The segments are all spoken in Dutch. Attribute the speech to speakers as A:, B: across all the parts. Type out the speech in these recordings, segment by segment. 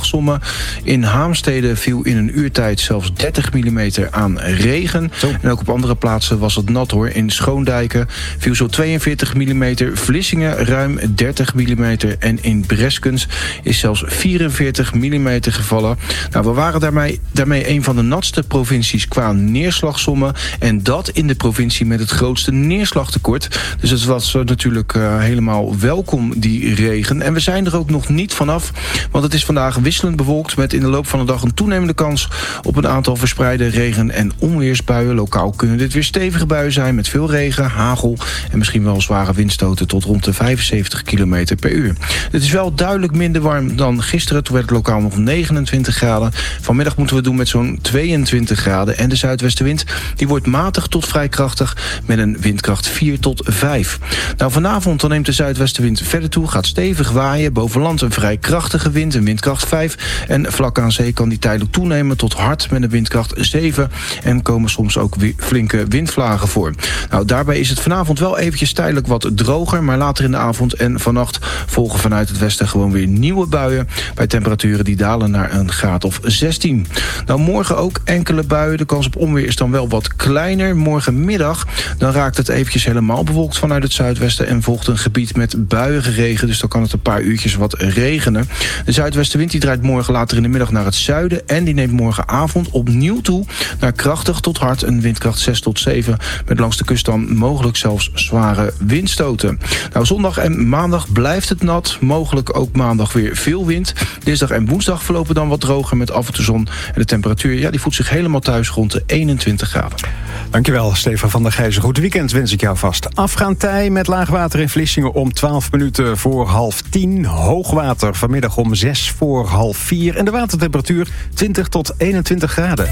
A: neerslagsommen. In Haamstede viel in een uurtijd zelfs 30 mm aan regen.
B: Zo.
A: En ook op andere plaatsen was het nat hoor. In Schoondijken viel zo 42 mm. Vlissingen ruim 30 mm. En in Breskens is zelfs 44 mm gevallen. Nou, we waren daarmee een van de natste provincies qua neerslagsommen. En dat in de provincie met het grootste neerslagtekort. Dus het was natuurlijk helemaal welkom, die regen. En we zijn er ook nog niet vanaf. Want het is vandaag wisselend bewolkt met in de loop van de dag een toenemende kans op een aantal verspreide regen- en onweersbuien. Lokaal kunnen dit weer stevige buien zijn met veel regen, hagel en misschien wel zware windstoten tot rond de 75 km per uur. Het is wel duidelijk minder warm dan gisteren. Toen werd het lokaal nog 29 graden. Vanmiddag moeten we doen met zo'n 22 graden. En de zuidwestenwind die wordt matig tot vrij krachtig met een windkracht 4 tot 5. Nou, vanavond dan neemt de zuidwestenwind verder toe, gaat stevig waaien. Boven land een vrij krachtige wind, een windkracht 5. En vlak aan zee kan die tijdelijk toenemen tot hard met een windkracht 7. En komen soms ook flinke windvlagen voor. Nou, daarbij is het vanavond wel eventjes tijdelijk wat droger. Maar later in de avond en vannacht volgen vanuit het westen gewoon weer nieuwe buien. Bij temperaturen die dalen naar een graad of 16. Nou, morgen ook enkele buien. De kans op onweer is dan wel wat kleiner. Morgenmiddag dan raakt het eventjes helemaal bewolkt vanuit het zuidwesten. En volgt een gebied met buiige regen. Dus dan kan het een paar uurtjes wat regenen. De zuidwestenwind die draait morgen later in de middag naar het zuiden. En die neemt morgenavond opnieuw toe naar krachtig tot hard. Een windkracht 6 tot 7. Met langs de kust dan mogelijk zelfs zware windstoten. Nou, zondag en maandag blijft het nat. Mogelijk ook maandag weer veel wind. Dinsdag en woensdag verlopen dan wat droger met af en toe zon. En de temperatuur die voelt zich helemaal thuis rond de 21 graden.
B: Dankjewel, Stefan van der Gijzen. Goed weekend wens ik jou vast. Afgaan tij met laagwater in Vlissingen om 12 minuten voor 9:30. Hoogwater vanmiddag om 6 voor 3:30. En de watertemperatuur 20 tot 21 graden.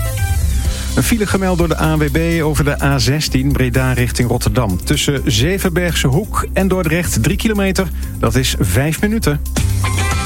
B: Een file gemeld door de ANWB over de A16 Breda richting Rotterdam. Tussen Zevenbergse Hoek en Dordrecht 3 kilometer. Dat is 5 minuten.